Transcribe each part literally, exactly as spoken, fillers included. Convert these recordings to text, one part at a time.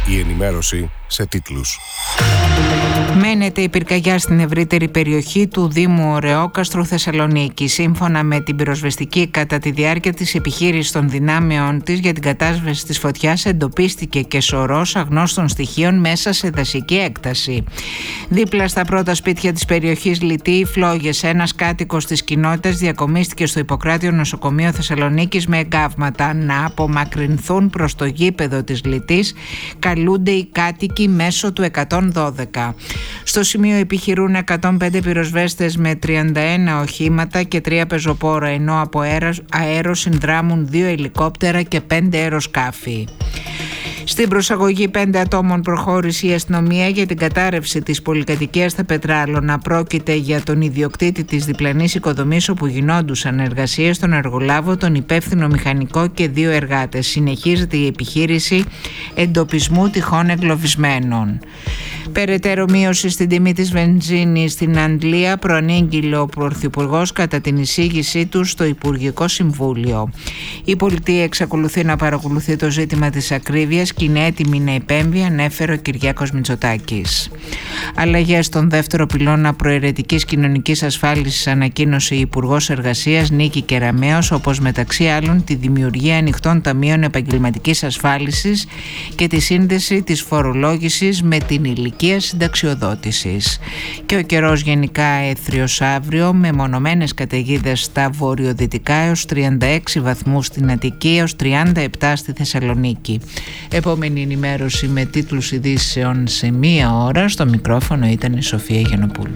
Η ενημέρωση σε τίτλους. Μένεται η πυρκαγιά στην ευρύτερη περιοχή του Δήμου Ωρεόκαστρου Θεσσαλονίκη. Σύμφωνα με την πυροσβεστική, κατά τη διάρκεια της επιχείρησης των δυνάμεών της για την κατάσβεση της φωτιάς, εντοπίστηκε και σωρός αγνώστων στοιχείων μέσα σε δασική έκταση. Δίπλα στα πρώτα σπίτια της περιοχής Λυτή, Φλόγες, ένας κάτοικος της κοινότητας διακομίστηκε στο Ιπποκράτειο Νοσοκομείο Θεσσαλονίκης με εγκάβματα. Να απομακρυνθούν προς το γήπεδο της Λυτής καλούνται οι κάτοικοι μέσω του εκατόν δώδεκα. Στο σημείο επιχειρούν εκατόν πέντε πυροσβέστες με τριάντα ένα οχήματα και τρία πεζοπόρα, ενώ από αέρο συνδράμουν δύο ελικόπτερα και πέντε αεροσκάφη. Στην προσαγωγή πέντε ατόμων προχώρησε η αστυνομία για την κατάρρευση της πολυκατοικίας στα Πετράλωνα. Πρόκειται για τον ιδιοκτήτη της διπλανής οικοδομής όπου γινόντουσαν εργασίες, τον εργολάβο, τον υπεύθυνο μηχανικό και δύο εργάτες. Συνεχίζεται η επιχείρηση εντοπισμού τυχών εγκλωβισμένων. Περαιτέρω μείωση στην τιμή της βενζίνης στην Αντλία προανήγγειλε ο Πρωθυπουργός κατά την εισήγησή του στο Υπουργικό Συμβούλιο. Η πολιτεία εξακολουθεί να παρακολουθεί το ζήτημα της ακρίβειας και είναι έτοιμη να επέμβει, ανέφερε ο Κυριάκος Μητσοτάκης. Αλλαγές στον δεύτερο πυλώνα προαιρετικής κοινωνικής ασφάλισης ανακοίνωσε η Υπουργός Εργασίας Νίκη Κεραμέως, όπως μεταξύ άλλων τη δημιουργία ανοιχτών ταμείων επαγγελματικής ασφάλισης και τη σύνδεση της φορολόγησης με την ηλικία συνταξιοδότησης. Και ο καιρός γενικά έθριος αύριο, με μονομένες καταιγίδες στα βορειοδυτικά έως τριάντα έξι βαθμούς στην Αττική έως τριάντα επτά στη Θεσσαλονίκη. Επόμενη ενημέρωση με τίτλους ειδήσεων σε μία ώρα. Στο μικρόφωνο ήταν η Σοφία Γιαννοπούλου.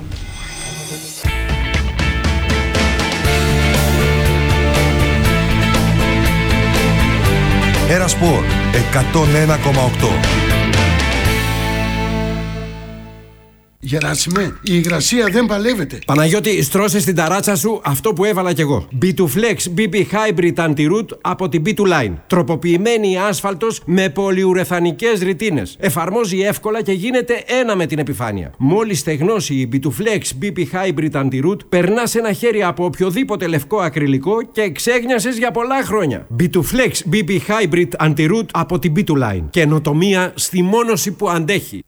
Ένα σπορ εκατόν ένα κόμμα οκτώ. Γεράσιμε, η υγρασία δεν παλεύεται. Παναγιώτη, στρώσε στην ταράτσα σου αυτό που έβαλα κι εγώ. μπι τού Flex μπι πι Hybrid Anti-Root από την μπι τού Line. Τροποποιημένη άσφαλτος με πολυουρεθανικές ρητίνες. Εφαρμόζει εύκολα και γίνεται ένα με την επιφάνεια. Μόλις στεγνώσει η μπι τού Flex μπι πι Hybrid Anti-Root, περνάς ένα χέρι από οποιοδήποτε λευκό ακριλικό και ξέγνιασες για πολλά χρόνια. μπι τού Flex μπι πι Hybrid Anti-Root από την μπι τού Line. Καινοτομία στη μόνωση που αντέχει.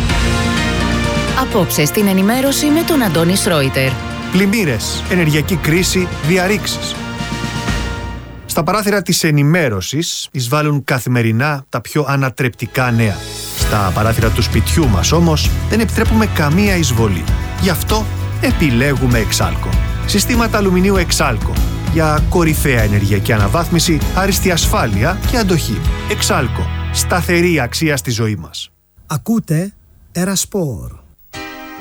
Απόψε στην ενημέρωση με τον Αντώνη Σρόιτερ. Πλημμύρες, ενεργειακή κρίση, διαρρήξεις. Στα παράθυρα της ενημέρωσης εισβάλλουν καθημερινά τα πιο ανατρεπτικά νέα. Στα παράθυρα του σπιτιού μας όμως δεν επιτρέπουμε καμία εισβολή. Γι' αυτό επιλέγουμε Εξάλκο. Συστήματα αλουμινίου Εξάλκο για κορυφαία ενεργειακή αναβάθμιση, άριστη ασφάλεια και αντοχή. Εξάλκο. Σταθερή αξία στη ζωή μας. Ακούτε Ερασπόρ.